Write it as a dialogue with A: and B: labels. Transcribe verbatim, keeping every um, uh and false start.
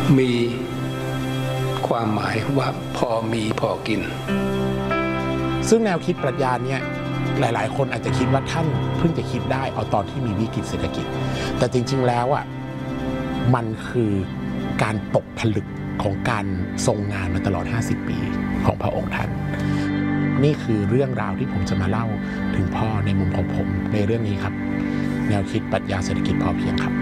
A: มีความหมายว่าพอมีพอกิน
B: ซึ่งแนวคิดปรัชญาเนี่ยหลายๆคนอาจจะคิดว่าท่านเพิ่งจะคิดได้เอาตอนที่มีวิกฤตเศรษฐกิจแต่จริงๆแล้วอ่ะมันคือการตกผลึกของการทรงงานมาตลอดห้าสิบปีของพระองค์ท่านนี่คือเรื่องราวที่ผมจะมาเล่าถึงพ่อในมุมของผมในเรื่องนี้ครับแนวคิดปรัชญาเศรษฐกิจพอเพียงครับ